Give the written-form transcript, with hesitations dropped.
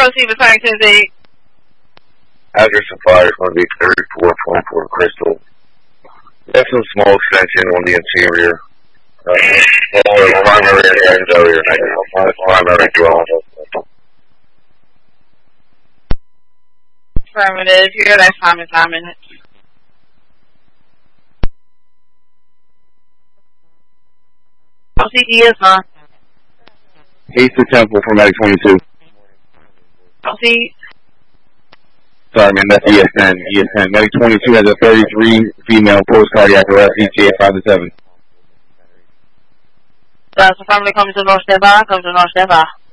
proceed with Park 10-8. Address of fire is going to be 34.4 Crystal. There's some small extension on the interior. Primary dwelling. Affirmative. Your last time is 9 minutes. Proceed to yes, huh? Haste to Temple for Medic 22. Proceed. Sorry, man, that's ES10. ES10. Medic 22 has a 33 female post-cardiac arrest, ETA 5-7. That's affirmative. Coming to North Step by. Come to North Step by.